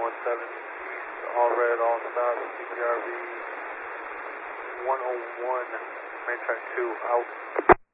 East, all red, all stop, CPRV 101, main track 2, out.